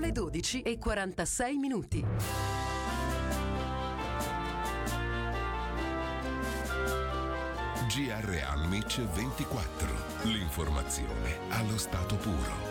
le 12:46. GR Almic 24. L'informazione allo stato puro.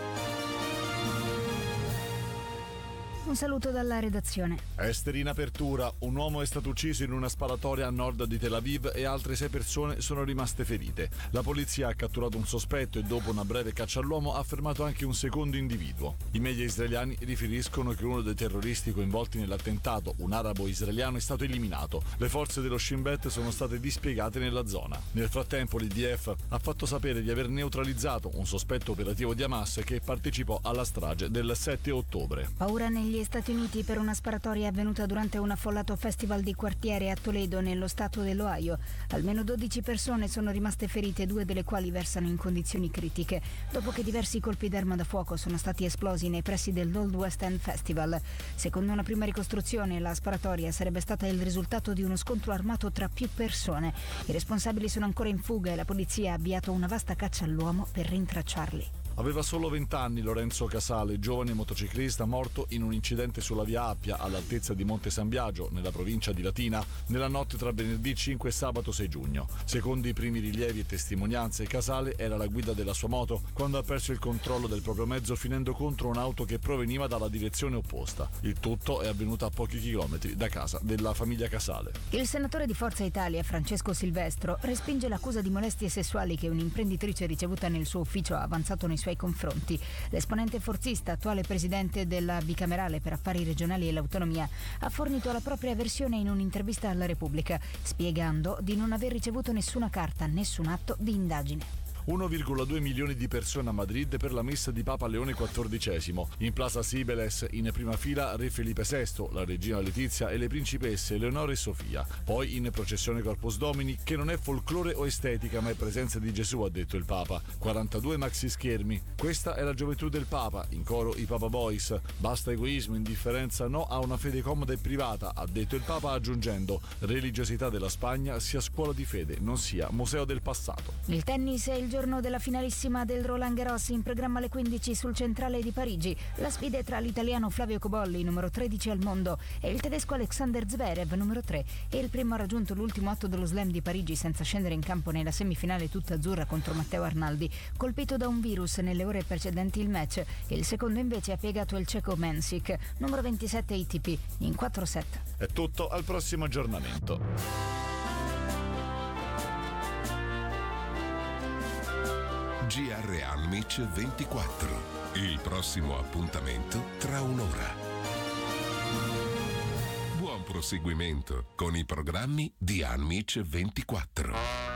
Un saluto dalla redazione. Esteri in apertura. Un uomo è stato ucciso in una sparatoria a nord di Tel Aviv e altre 6 persone sono rimaste ferite. La polizia ha catturato un sospetto e dopo una breve caccia all'uomo ha fermato anche un secondo individuo. I media israeliani riferiscono che uno dei terroristi coinvolti nell'attentato, un arabo israeliano, è stato eliminato. Le forze dello Shin Bet sono state dispiegate nella zona. Nel frattempo l'IDF ha fatto sapere di aver neutralizzato un sospetto operativo di Hamas che partecipò alla strage del 7 ottobre. Paura negli Stati Uniti per una sparatoria avvenuta durante un affollato festival di quartiere a Toledo, nello stato dell'Ohio. Almeno 12 persone sono rimaste ferite, 2 delle quali versano in condizioni critiche, dopo che diversi colpi d'arma da fuoco sono stati esplosi nei pressi dell'Old West End Festival. Secondo una prima ricostruzione, la sparatoria sarebbe stata il risultato di uno scontro armato tra più persone. I responsabili sono ancora in fuga e la polizia ha avviato una vasta caccia all'uomo per rintracciarli. Aveva solo 20 anni Lorenzo Casale, giovane motociclista morto in un incidente sulla via Appia all'altezza di Monte San Biagio, nella provincia di Latina, nella notte tra venerdì 5 e sabato 6 giugno. Secondo i primi rilievi e testimonianze, Casale era alla guida della sua moto quando ha perso il controllo del proprio mezzo finendo contro un'auto che proveniva dalla direzione opposta. Il tutto è avvenuto a pochi chilometri da casa della famiglia Casale. Il senatore di Forza Italia, Francesco Silvestro, respinge l'accusa di molestie sessuali che un'imprenditrice ricevuta nel suo ufficio ha avanzato nei suoi confronti. L'esponente forzista, attuale presidente della bicamerale per affari regionali e l'autonomia, ha fornito la propria versione in un'intervista alla Repubblica, spiegando di non aver ricevuto nessuna carta, nessun atto di indagine. 1,2 milioni di persone a Madrid per la messa di Papa Leone XIV. In Plaza Cibeles, in prima fila, Re Felipe VI, la regina Letizia e le principesse Eleonora e Sofia. Poi in processione Corpus Domini, che non è folklore o estetica ma è presenza di Gesù, ha detto il Papa. 42 maxi schermi. Questa è la gioventù del Papa. In coro i Papa Boys. Basta egoismo, indifferenza, no a una fede comoda e privata, ha detto il Papa, aggiungendo: religiosità della Spagna sia scuola di fede, non sia museo del passato. Il tennis è il giorno della finalissima del Roland Garros, in programma alle 15 sul centrale di Parigi. La sfida è tra l'italiano Flavio Cobolli, numero 13 al mondo, e il tedesco Alexander Zverev, numero 3. E il primo ha raggiunto l'ultimo atto dello slam di Parigi senza scendere in campo nella semifinale tutta azzurra contro Matteo Arnaldi, colpito da un virus nelle ore precedenti il match. Il secondo invece ha piegato il ceco Mensik, numero 27 ATP, in 4-7. È tutto, al prossimo aggiornamento. GR Almic 24. Il prossimo appuntamento tra un'ora. Buon proseguimento con i programmi di Almic 24.